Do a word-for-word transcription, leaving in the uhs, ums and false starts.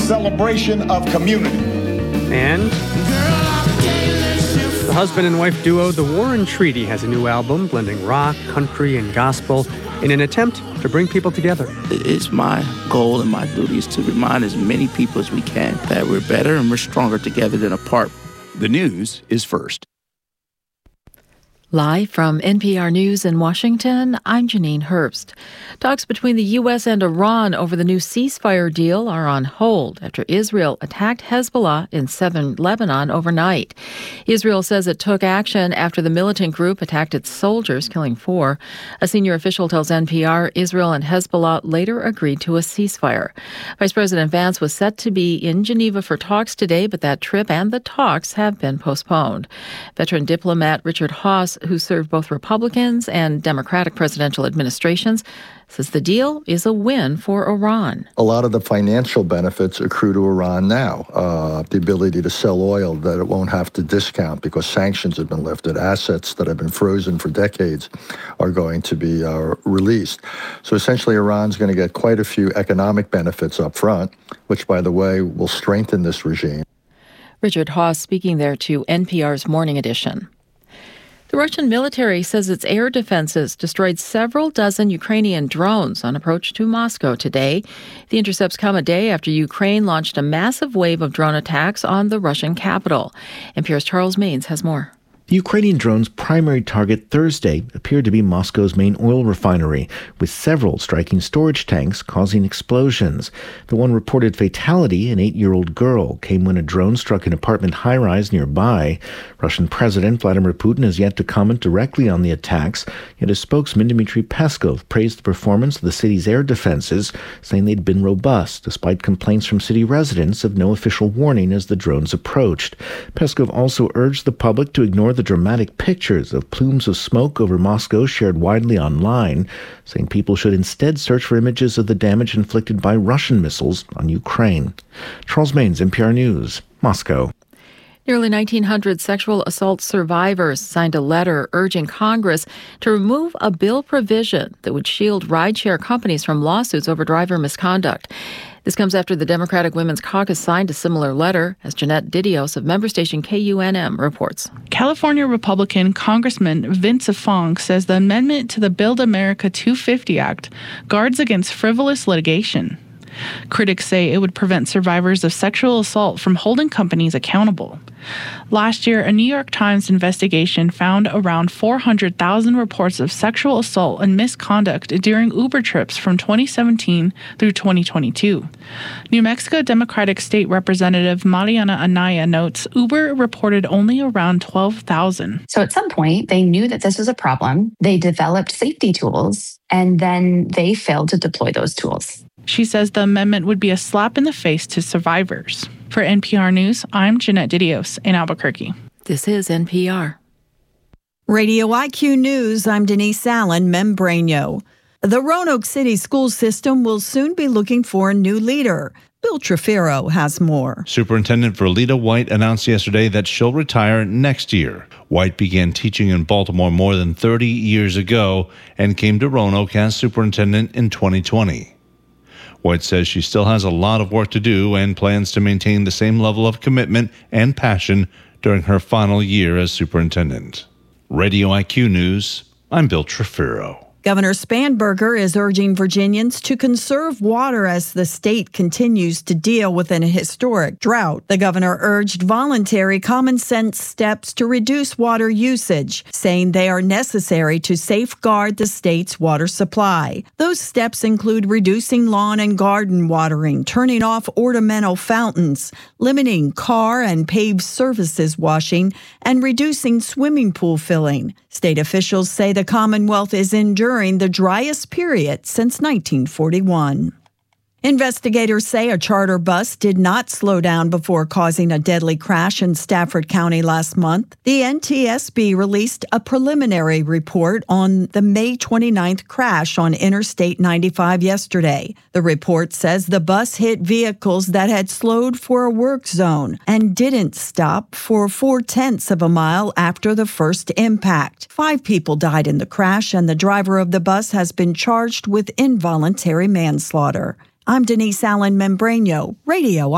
celebration of community. And the husband and wife duo The Warren Treaty has a new album blending rock, country, and gospel in an attempt to bring people together. It's my goal and my duty is to remind as many people as we can that we're better and we're stronger together than apart. The news is first. Live from N P R News in Washington, I'm Janine Herbst. Talks between the U S and Iran over the new ceasefire deal are on hold after Israel attacked Hezbollah in southern Lebanon overnight. Israel says it took action after the militant group attacked its soldiers, killing four. A senior official tells N P R Israel and Hezbollah later agreed to a ceasefire. Vice President Vance was set to be in Geneva for talks today, but that trip and the talks have been postponed. Veteran diplomat Richard Haass, who served both Republicans and Democratic presidential administrations, says the deal is a win for Iran. A lot of the financial benefits accrue to Iran now. Uh, the ability to sell oil that it won't have to discount because sanctions have been lifted. Assets that have been frozen for decades are going to be uh, released. So essentially, Iran's going to get quite a few economic benefits up front, which, by the way, will strengthen this regime. Richard Haass speaking there to N P R's Morning Edition. The Russian military says its air defenses destroyed several dozen Ukrainian drones on approach to Moscow today. The intercepts come a day after Ukraine launched a massive wave of drone attacks on the Russian capital. N P R's Charles Maines has more. The Ukrainian drone's primary target Thursday appeared to be Moscow's main oil refinery, with several striking storage tanks causing explosions. The one reported fatality, an eight-year-old girl, came when a drone struck an apartment high-rise nearby. Russian President Vladimir Putin has yet to comment directly on the attacks, yet his spokesman Dmitry Peskov praised the performance of the city's air defenses, saying they'd been robust, despite complaints from city residents of no official warning as the drones approached. Peskov also urged the public to ignore the dramatic pictures of plumes of smoke over Moscow shared widely online, saying people should instead search for images of the damage inflicted by Russian missiles on Ukraine. Charles Maines, N P R News, Moscow. Nearly nineteen hundred sexual assault survivors signed a letter urging Congress to remove a bill provision that would shield rideshare companies from lawsuits over driver misconduct. This comes after the Democratic Women's Caucus signed a similar letter, as Jeanette Didios of member station K U N M reports. California Republican Congressman Vince Fong says the amendment to the Build America two fifty Act guards against frivolous litigation. Critics say it would prevent survivors of sexual assault from holding companies accountable. Last year, a New York Times investigation found around four hundred thousand reports of sexual assault and misconduct during Uber trips from twenty seventeen through twenty twenty-two. New Mexico Democratic State Representative Mariana Anaya notes Uber reported only around twelve thousand. So at some point, they knew that this was a problem. They developed safety tools, and then they failed to deploy those tools. She says the amendment would be a slap in the face to survivors. For N P R News, I'm Jeanette Didios in Albuquerque. This is N P R. Radio I Q News, I'm Denise Allen, Membranio. The Roanoke City school system will soon be looking for a new leader. Bill Trefiro has more. Superintendent Verlita White announced yesterday that she'll retire next year. White began teaching in Baltimore more than thirty years ago and came to Roanoke as superintendent in twenty twenty. White says she still has a lot of work to do and plans to maintain the same level of commitment and passion during her final year as superintendent. Radio I Q News, I'm Bill Trefiro. Governor Spanberger is urging Virginians to conserve water as the state continues to deal with an historic drought. The governor urged voluntary common sense steps to reduce water usage, saying they are necessary to safeguard the state's water supply. Those steps include reducing lawn and garden watering, turning off ornamental fountains, limiting car and paved surfaces washing, and reducing swimming pool filling. State officials say the Commonwealth is enduring the driest period since nineteen forty-one. Investigators say a charter bus did not slow down before causing a deadly crash in Stafford County last month. The N T S B released a preliminary report on the May twenty-ninth crash on Interstate ninety-five yesterday. The report says the bus hit vehicles that had slowed for a work zone and didn't stop for four-tenths of a mile after the first impact. Five people died in the crash, and the driver of the bus has been charged with involuntary manslaughter. I'm Denise Allen Membranio, Radio